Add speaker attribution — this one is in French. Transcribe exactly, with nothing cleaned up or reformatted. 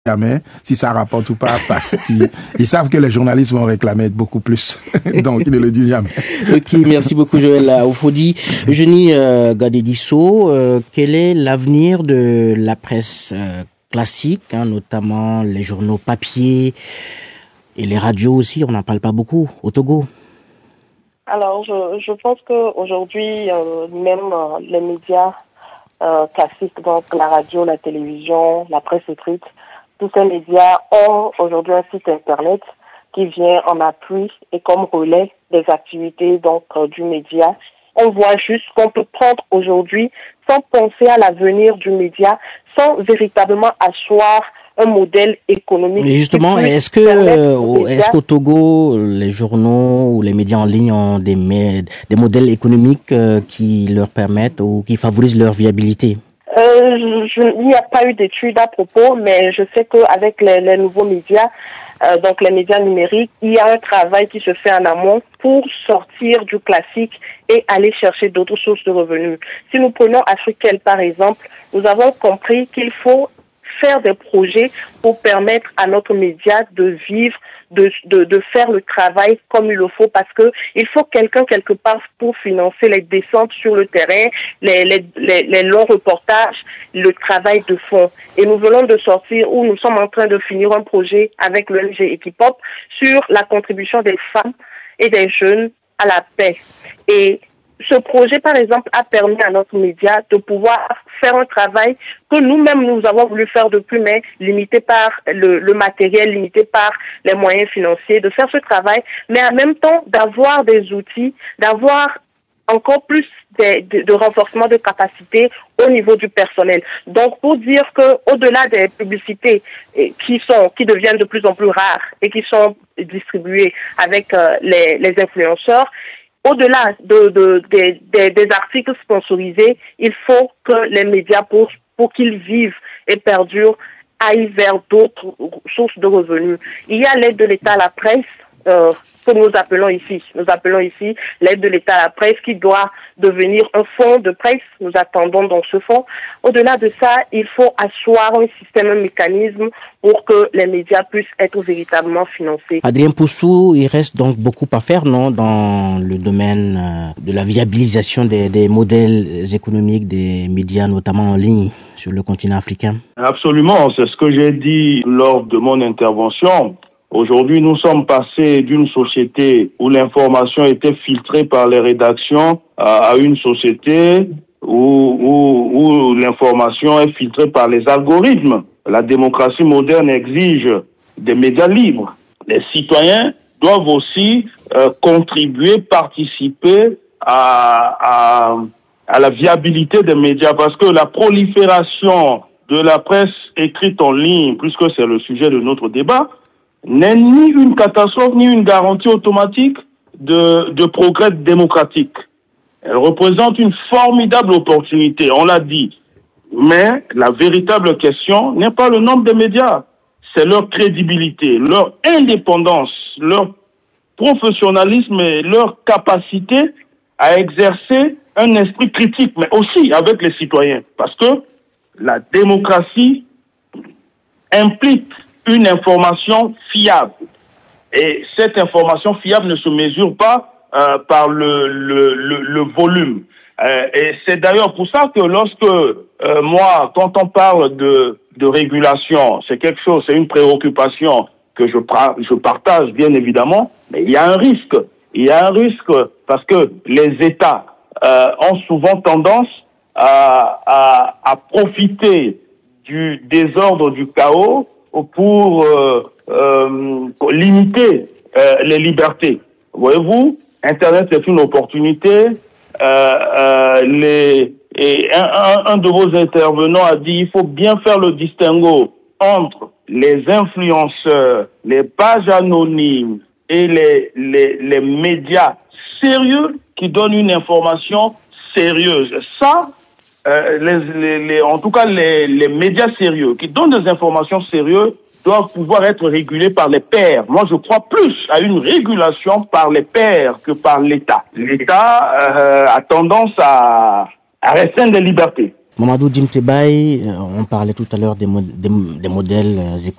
Speaker 1: jamais si ça rapporte ou pas, parce qu'ils ils savent que les journalistes vont réclamer beaucoup plus. Donc, ils ne le disent jamais.
Speaker 2: Ok, merci beaucoup Joël Oufodi. Eugénie euh, Gadedisso, euh, quel est l'avenir de la presse euh, classique, hein, notamment les journaux papier et les radios aussi, on n'en parle pas beaucoup, au Togo?
Speaker 3: Alors, je, je pense qu'aujourd'hui, euh, même euh, les médias euh, classiques, donc la radio, la télévision, la presse écrite, tous ces médias ont aujourd'hui un site internet qui vient en appui et comme relais des activités donc euh, du média. On voit juste qu'on peut prendre aujourd'hui sans penser à l'avenir du média, sans véritablement asseoir un modèle économique.
Speaker 2: Et justement, est-ce que euh, est-ce qu'au Togo, les journaux ou les médias en ligne ont des, des modèles économiques euh, qui leur permettent ou qui favorisent leur viabilité?
Speaker 3: Euh, je, je, il n'y a pas eu d'études à propos, mais je sais qu'avec les, les nouveaux médias, euh, donc les médias numériques, il y a un travail qui se fait en amont pour sortir du classique et aller chercher d'autres sources de revenus. Si nous prenons Africaine par exemple, nous avons compris qu'il faut faire des projets pour permettre à notre média de vivre, de, de, de faire le travail comme il le faut, parce que il faut quelqu'un quelque part pour financer les descentes sur le terrain, les, les, les, les longs reportages, le travail de fond. Et nous venons de sortir, ou nous sommes en train de finir un projet avec l'O N G Equipop sur la contribution des femmes et des jeunes à la paix. Et ce projet, par exemple, a permis à notre média de pouvoir faire un travail que nous-mêmes, nous avons voulu faire depuis, mais limité par le, le matériel, limité par les moyens financiers, de faire ce travail, mais en même temps d'avoir des outils, d'avoir encore plus de, de, de renforcement de capacité au niveau du personnel. Donc, pour dire que au-delà des publicités qui sont, qui deviennent de plus en plus rares et qui sont distribuées avec euh, les, les influenceurs, au-delà de, de, de, de, des articles sponsorisés, il faut que les médias, pour, pour qu'ils vivent et perdurent, aillent vers d'autres sources de revenus. Il y a l'aide de l'État à la presse, euh, que nous appelons ici. Nous appelons ici l'aide de l'État à la presse qui doit devenir un fonds de presse. Nous attendons donc ce fonds. Au-delà de ça, il faut asseoir un système, un mécanisme pour que les médias puissent être véritablement financés.
Speaker 2: Adrien Poussou, il reste donc beaucoup à faire, non, dans le domaine de la viabilisation des, des modèles économiques des médias, notamment en ligne sur le continent africain?
Speaker 4: Absolument, c'est ce que j'ai dit lors de mon intervention. Aujourd'hui, nous sommes passés d'une société où l'information était filtrée par les rédactions à une société où, où, où l'information est filtrée par les algorithmes. La démocratie moderne exige des médias libres. Les citoyens doivent aussi euh, contribuer, participer à, à, à la viabilité des médias, parce que la prolifération de la presse écrite en ligne, puisque c'est le sujet de notre débat, n'est ni une catastrophe, ni une garantie automatique de, de progrès démocratique. Elle représente une formidable opportunité, on l'a dit. Mais la véritable question n'est pas le nombre de médias, c'est leur crédibilité, leur indépendance, leur professionnalisme et leur capacité à exercer un esprit critique, mais aussi avec les citoyens. Parce que la démocratie implique une information fiable. Et cette information fiable ne se mesure pas euh, par le, le, le, le volume. Euh, et c'est d'ailleurs pour ça que lorsque euh, moi, quand on parle de, de régulation, c'est quelque chose, c'est une préoccupation que je, je partage bien évidemment, mais il y a un risque. Il y a un risque parce que les États euh, ont souvent tendance à, à, à profiter du désordre, du chaos, pour euh, euh, limiter euh, les libertés. Voyez-vous, Internet c'est une opportunité. Euh, euh, les, et un, un, un de vos intervenants a dit il faut bien faire le distinguo entre les influenceurs, les pages anonymes et les, les, les médias sérieux qui donnent une information sérieuse. Ça, Euh, les, les, les, en tout cas, les, les médias sérieux qui donnent des informations sérieuses doivent pouvoir être régulés par les pairs. Moi, je crois plus à une régulation par les pairs que par l'État. L'État euh, a tendance à, à restreindre les libertés.
Speaker 2: Mamadou Djimtebay, on parlait tout à l'heure des, mo- des, des modèles